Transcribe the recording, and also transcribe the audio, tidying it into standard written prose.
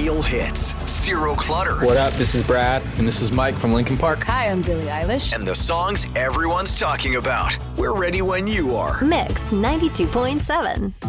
real hits, zero clutter. What up? This is Brad. And this is Mike from Linkin Park. Hi, I'm Billie Eilish. And the songs everyone's talking about. We're ready when you are. Mix 92.7.